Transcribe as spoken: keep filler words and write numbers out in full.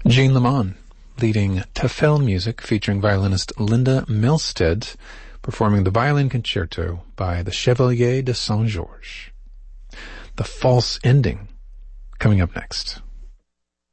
Jean Lemon, leading Tafel Music, featuring violinist Linda Milstead, performing the Violin Concerto by the Chevalier de Saint-Georges. The False Ending, coming up next.